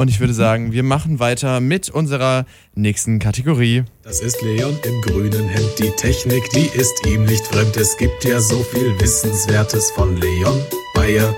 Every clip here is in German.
Und ich würde sagen, wir machen weiter mit unserer nächsten Kategorie. Das ist Leon im grünen Hemd. Die Technik, die ist ihm nicht fremd. Es gibt ja so viel Wissenswertes von Leon Bayer.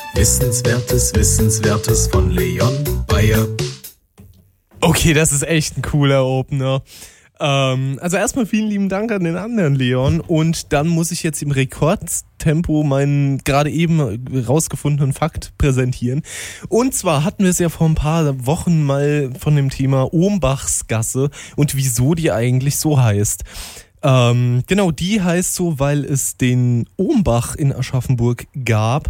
Wissenswertes von Leon Bayer. Okay, das ist echt ein cooler Opener. Also erstmal vielen lieben Dank an den anderen Leon und dann muss ich jetzt im Rekordtempo meinen gerade eben rausgefundenen Fakt präsentieren. Und zwar hatten wir es ja vor ein paar Wochen mal von dem Thema Ohmbachsgasse und wieso die eigentlich so heißt. Genau, die heißt so, weil es den Ohmbach in Aschaffenburg gab.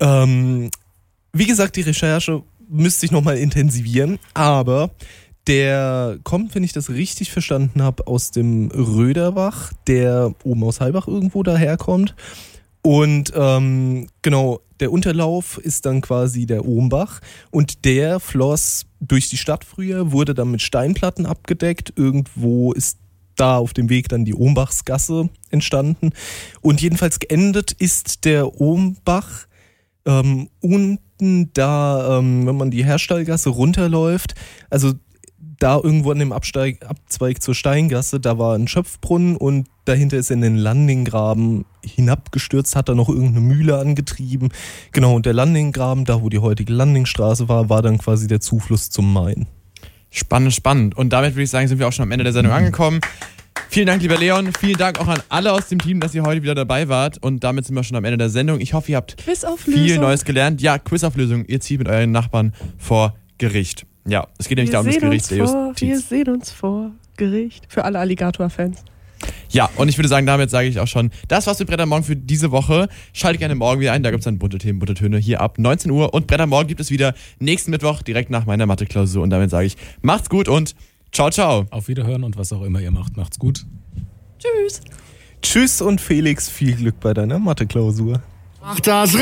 Wie gesagt, die Recherche müsste ich nochmal intensivieren, aber der kommt, wenn ich das richtig verstanden habe, aus dem Röderbach, der oben aus Halbach irgendwo daherkommt. Und genau, der Unterlauf ist dann quasi der Ohmbach und der floss durch die Stadt früher, wurde dann mit Steinplatten abgedeckt. Irgendwo ist da auf dem Weg dann die Ohmbachsgasse entstanden. Und jedenfalls geendet ist der Ohmbach unten da, wenn man die Herstallgasse runterläuft, also da irgendwo an dem Abzweig zur Steingasse, da war ein Schöpfbrunnen und dahinter ist er in den Landinggraben hinabgestürzt, hat da noch irgendeine Mühle angetrieben. Genau, und der Landinggraben, da wo die heutige Landingstraße war dann quasi der Zufluss zum Main. Spannend. Und damit würde ich sagen, sind wir auch schon am Ende der Sendung angekommen. Vielen Dank, lieber Leon. Vielen Dank auch an alle aus dem Team, dass ihr heute wieder dabei wart. Und damit sind wir schon am Ende der Sendung. Ich hoffe, ihr habt viel Neues gelernt. Ja, Quizauflösung. Ihr zieht mit euren Nachbarn vor Gericht. Ja, es geht nämlich darum, das Gericht der Justiz. Wir sehen uns vor Gericht. Für alle Alligator-Fans. Ja, und ich würde sagen, damit sage ich auch schon, das war's mit Brett am Morgen für diese Woche. Schaltet gerne morgen wieder ein, da gibt es dann bunte Themen, bunte Töne hier ab 19 Uhr. Und Brett am Morgen gibt es wieder nächsten Mittwoch, direkt nach meiner Mathe-Klausur. Und damit sage ich, macht's gut und ciao, ciao. Auf Wiederhören und was auch immer ihr macht, macht's gut. Tschüss. Tschüss und Felix, viel Glück bei deiner Mathe-Klausur. Mach das